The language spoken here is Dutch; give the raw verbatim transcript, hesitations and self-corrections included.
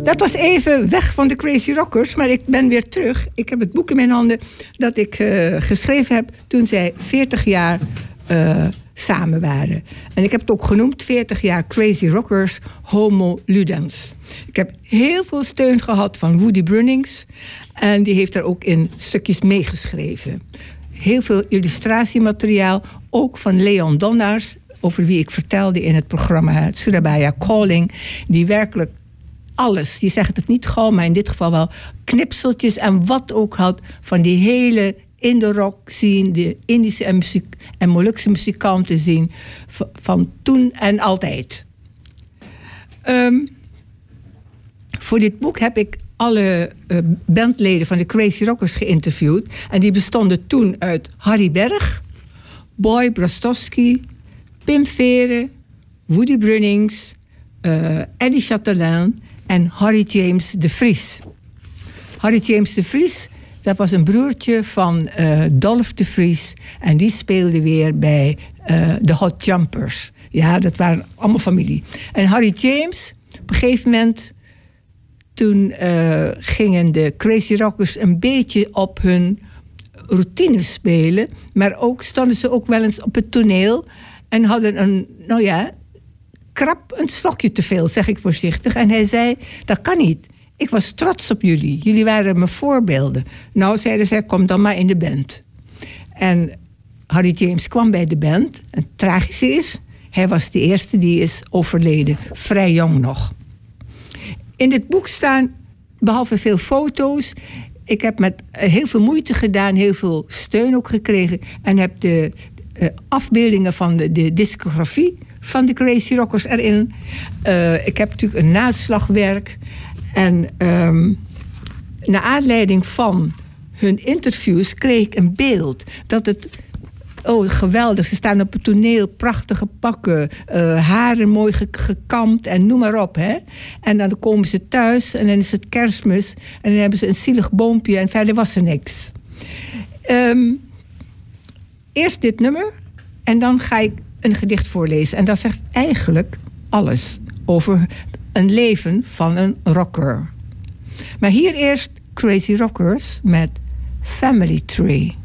Dat was even weg van de Crazy Rockers, maar ik ben weer terug. Ik heb het boek in mijn handen dat ik uh, geschreven heb toen zij veertig jaar uh, samen waren. En ik heb het ook genoemd, veertig jaar Crazy Rockers, Homo Ludens. Ik heb heel veel steun gehad van Woody Brunnings. En die heeft daar ook in stukjes meegeschreven. Heel veel illustratiemateriaal, ook van Leon Donnaars, over wie ik vertelde in het programma Surabaya Calling, die werkelijk alles, die zeggen het niet gauw, maar in dit geval wel knipseltjes en wat ook had van die hele Indo-rock zien, de Indische en, muziek, en Molukse muzikanten zien van, van toen en altijd. Um, voor dit boek heb ik alle uh, bandleden van de Crazy Rockers geïnterviewd. En die bestonden toen uit Harry Berg, Boy Brostowski, Pim Vere, Woody Brunnings, uh, Eddie Chatelain en Harry James de Vries. Harry James de Vries, dat was een broertje van uh, Dolph de Vries. En die speelde weer bij uh, de Hot Jumpers. Ja, dat waren allemaal familie. En Harry James, op een gegeven moment, toen uh, gingen de Crazy Rockers een beetje op hun routine spelen. Maar ook stonden ze ook wel eens op het toneel en hadden een, nou ja, krap een slokje te veel, zeg ik voorzichtig. En hij zei, dat kan niet. Ik was trots op jullie. Jullie waren mijn voorbeelden. Nou, zeiden zij, kom dan maar in de band. En Harry James kwam bij de band. En het tragische is, hij was de eerste die is overleden. Vrij jong nog. In dit boek staan, behalve veel foto's, ik heb met heel veel moeite gedaan, heel veel steun ook gekregen. En heb de uh, afbeeldingen van de, de discografie van de Crazy Rockers erin. Uh, ik heb natuurlijk een naslagwerk. En um, naar aanleiding van hun interviews kreeg ik een beeld dat het, oh geweldig, ze staan op het toneel, prachtige pakken, uh, haren mooi ge- gekamd en noem maar op. Hè? En dan komen ze thuis en dan is het Kerstmis en dan hebben ze een zielig boompje en verder was er niks. Um, eerst dit nummer en dan ga ik een gedicht voorlezen. En dat zegt eigenlijk alles over een leven van een rocker. Maar hier eerst Crazy Rockers met Family Tree.